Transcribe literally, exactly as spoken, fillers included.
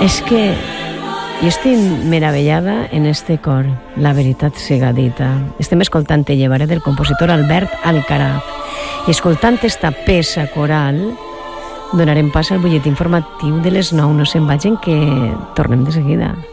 És que jo estic meravellada en este cor, la veritat siga dita. Estem escoltant Te llevaré del compositor Albert Alcaraz. I escoltant esta peça coral donarem pas al butlletí informatiu de les nou. No se'n vagin, que tornem de seguida.